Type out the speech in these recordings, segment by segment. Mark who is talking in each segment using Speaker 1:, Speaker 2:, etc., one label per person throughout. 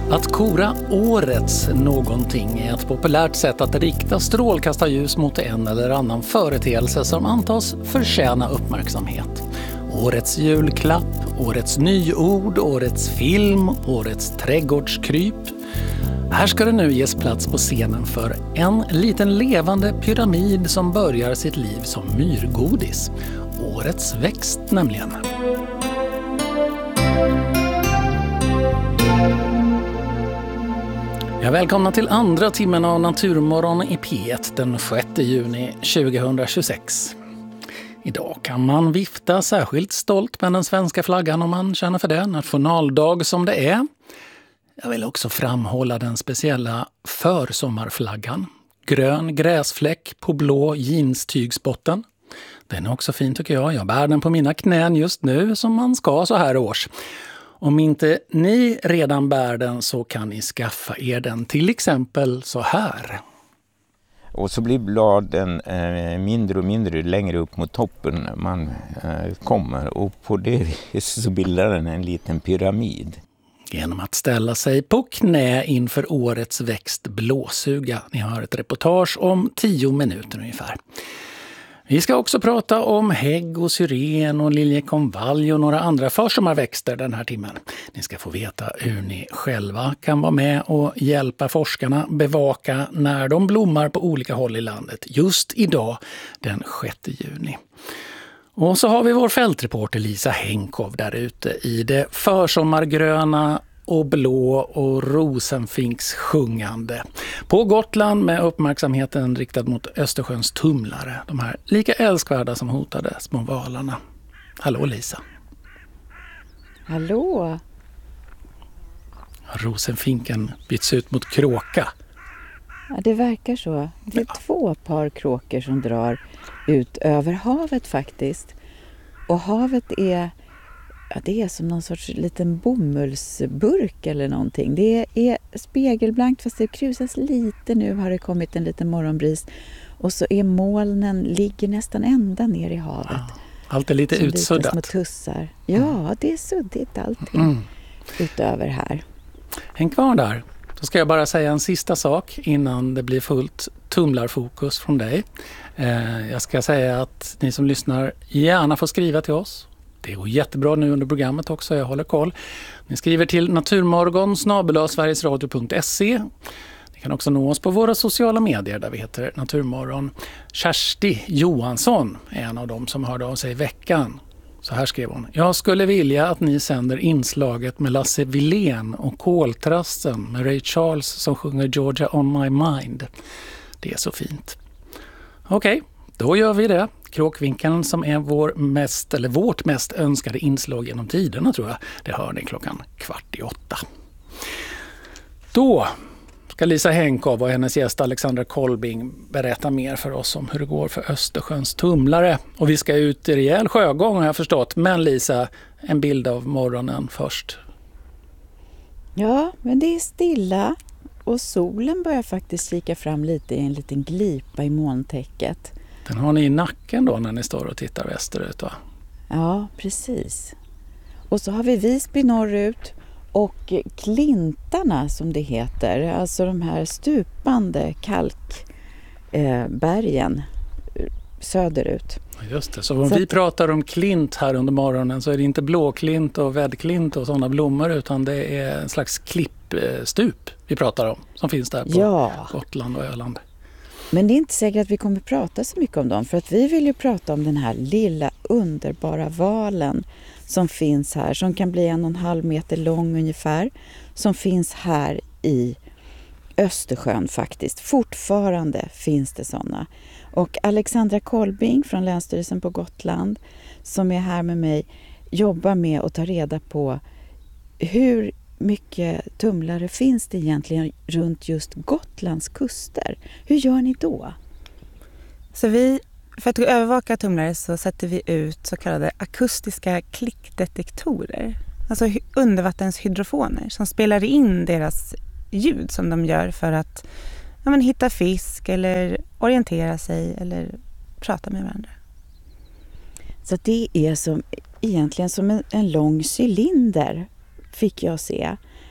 Speaker 1: Att kora årets någonting är ett populärt sätt att rikta strålkastarljus mot en eller annan företeelse som antas förtjäna uppmärksamhet. Årets julklapp, årets nyord, årets film, årets trädgårdskryp. Här ska det nu ges plats på scenen för en liten levande pyramid som börjar sitt liv som myrgodis. Årets växt nämligen. Jag välkomnar till andra timmen av Naturmorgon i P1 den 6 juni 2026. Idag kan man vifta särskilt stolt med den svenska flaggan om man känner för det, nationaldag som det är. Jag vill också framhålla den speciella försommarflaggan. Grön gräsfläck på blå jeanstygsbotten. Den är också fin tycker jag. Jag bär den på mina knän just nu som man ska så här års. Om inte ni redan bär den så kan ni skaffa er den till exempel så här.
Speaker 2: Och så blir bladen mindre och mindre längre upp mot toppen man kommer. Och på det viset så bildar den en liten pyramid.
Speaker 1: Genom att ställa sig på knä inför årets växt blåsuga. Ni har ett reportage om 10 minuter ungefär. Vi ska också prata om hägg och syren och liljekonvalj och några andra försommarväxter den här timmen. Ni ska få veta hur ni själva kan vara med och hjälpa forskarna bevaka när de blommar på olika håll i landet. Just idag den 6 juni. Och så har vi vår fältreporter Lisa Henkov där ute i det försommargröna och blå och rosenfinks sjungande. På Gotland med uppmärksamheten riktad mot Östersjöns tumlare. De här lika älskvärda som hotade små valarna. Hallå Lisa.
Speaker 3: Hallå.
Speaker 1: Rosenfinken byts ut mot kråka.
Speaker 3: Ja, det verkar så. Det är 2 par kråkor som drar ut över havet faktiskt. Och havet är... Ja, det är som någon sorts liten bomullsburk eller någonting. Det är spegelblankt fast det krusas lite nu har det kommit en liten morgonbris. Och så är molnen ligger nästan ända ner i havet.
Speaker 1: Ja, allt är lite utsuddat.
Speaker 3: Små tussar. Ja, det är suddigt allting utöver här.
Speaker 1: Häng kvar där. Då ska jag bara säga en sista sak innan det blir fullt tumlarfokus från dig. Jag ska säga att ni som lyssnar gärna får skriva till oss. Det går jättebra nu under programmet också, jag håller koll. Ni skriver till naturmorgon@sverigesradio.se. Ni kan också nå oss på våra sociala medier där vi heter Naturmorgon. Kersti Johansson är en av dem som hörde av sig i veckan. Så här skrev hon. Jag skulle vilja att ni sänder inslaget med Lasse Wilén och Koltrasten med Ray Charles som sjunger Georgia on my mind. Det är så fint. Okej, då gör vi det. Kråkvinkeln som är vårt mest önskade inslag genom tiderna tror jag. Det hör ni 7:15. Då ska Lisa Henkov och hennes gäst Alexandra Kolbing berätta mer för oss om hur det går för Östersjöns tumlare. Och vi ska ut i rejäl sjögång har jag förstått. Men Lisa, en bild av morgonen först.
Speaker 3: Ja, men det är stilla och solen börjar faktiskt kika fram lite i en liten glipa i molntäcket.
Speaker 1: Den har ni i nacken då när ni står och tittar västerut va?
Speaker 3: Ja, precis. Och så har vi Visby norrut och Klintarna som det heter. Alltså de här stupande kalkbergen söderut.
Speaker 1: Just det, så om vi pratar om klint här under morgonen så är det inte blåklint och väddklint och sådana blommor utan det är en slags klippstup vi pratar om som finns där på Gotland och Öland.
Speaker 3: Men det är inte säkert att vi kommer prata så mycket om dem för att vi vill ju prata om den här lilla underbara valen som finns här som kan bli 1,5 meter lång ungefär som finns här i Östersjön faktiskt. Fortfarande finns det sådana. Och Alexandra Kolbing från Länsstyrelsen på Gotland som är här med mig jobbar med att ta reda på hur mycket tumlare finns det egentligen runt just Gotlands kuster? Hur gör ni då?
Speaker 4: Så för att övervaka tumlare så sätter vi ut så kallade akustiska klickdetektorer. Alltså undervattenshydrofoner som spelar in deras ljud som de gör för att hitta fisk eller orientera sig eller prata med varandra.
Speaker 3: Så det är egentligen som en lång cylinder fick jag se.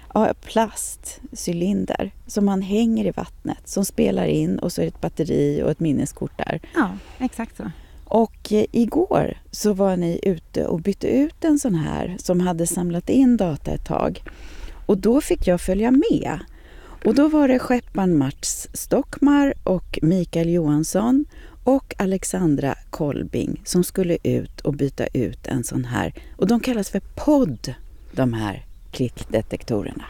Speaker 3: plastcylinder som man hänger i vattnet, som spelar in, och så är det ett batteri och ett minneskort där.
Speaker 4: Ja, exakt så.
Speaker 3: Och igår så var ni ute och bytte ut en sån här som hade samlat in data ett tag. Och då fick jag följa med. Och då var det skepparen Mats Stockmar och Mikael Johansson och Alexandra Kolbing som skulle ut och byta ut en sån här. Och de kallas för podd, de här klickdetektorerna.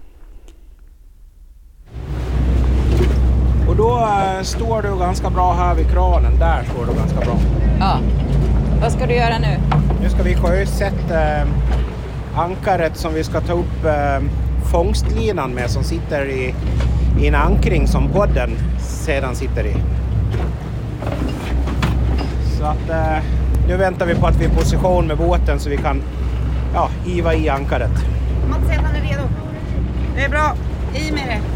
Speaker 5: Och då står du ganska bra här vid kranen. Där står du ganska bra.
Speaker 3: Ja. Vad ska du göra nu?
Speaker 5: Nu ska vi sjösätta ankaret som vi ska ta upp fångstlinan med, som sitter i en ankring som podden sedan sitter i. Så att nu väntar vi på att vi är i position med båten så vi kan hiva i ankaret.
Speaker 4: Mats säger att han är redo. Det är bra. I med det.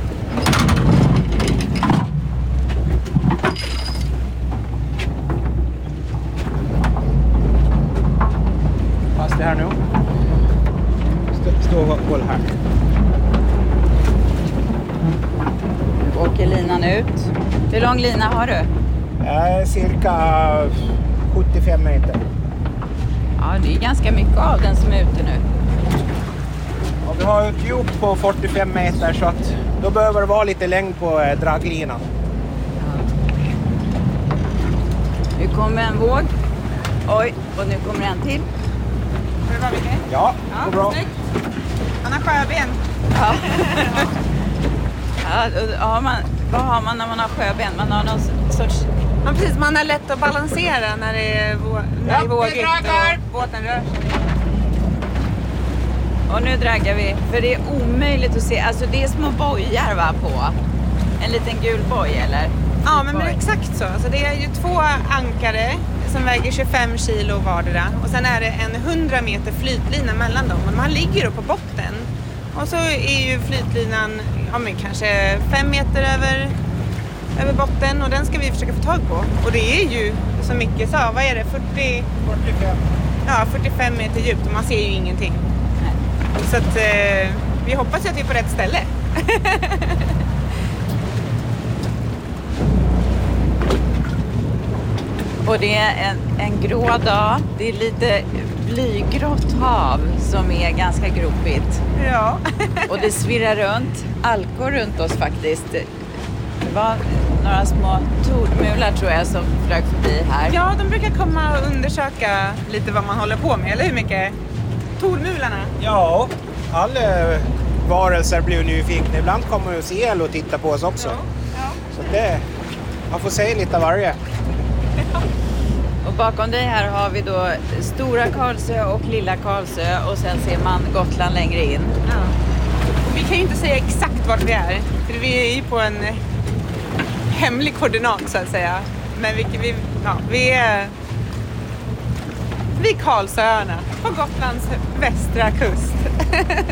Speaker 5: Fast det här nu. Stå och håll här.
Speaker 3: Nu åker linan ut. Hur lång lina har du?
Speaker 5: Cirka 75 meter.
Speaker 3: Ja, det är ganska mycket av den som är ute nu.
Speaker 5: Och vi har ett djup på 45 meter så att då behöver det vara lite längd på draglinan.
Speaker 3: Nu kommer en våg. Oj, och nu kommer en till.
Speaker 4: Hur var vi det?
Speaker 5: Ja, det går bra.
Speaker 4: Snyggt. Han har sjöben.
Speaker 3: Ja. Vad har man när man har sjöben? Man har någon sorts...
Speaker 4: Ja, precis. Man har lätt att balansera när det är vågigt och båten rör sig.
Speaker 3: Och nu draggar vi, för det är omöjligt att se. Alltså det är små bojar på. En liten gul boj, eller?
Speaker 4: Ja, men exakt så. Alltså, det är ju 2 ankare som väger 25 kilo vardera. Och sen är det en 100 meter flytlina mellan dem. Och man ligger då på botten. Och så är ju flytlinan kanske 5 meter över botten. Och den ska vi försöka få tag på. Och det är ju, som Micke sa, vad är det? 45? Ja, 45 meter djupt och man ser ju ingenting. Så att vi hoppas att vi är på rätt ställe.
Speaker 3: Och det är en grå dag. Det är lite blygrått hav som är ganska gropigt.
Speaker 4: Ja.
Speaker 3: Och det svirrar runt. Alkor runt oss faktiskt. Det var några små tordmular tror jag som flög förbi här.
Speaker 4: Ja, de brukar komma och undersöka lite vad man håller på med, eller hur mycket? Tordmularna?
Speaker 5: Ja, alla varelser blir nyfikna. Ibland kommer ju sel och titta på oss också.
Speaker 4: Ja.
Speaker 5: Så det, man får se lite av varje.
Speaker 3: Och bakom dig här har vi då Stora Karlsö och Lilla Karlsö och sen ser man Gotland längre in.
Speaker 4: Ja. Och vi kan ju inte säga exakt vart vi är, för vi är ju på en hemlig koordinat så att säga. Men vi är vid Karlsöarna på Gotlands västra kust.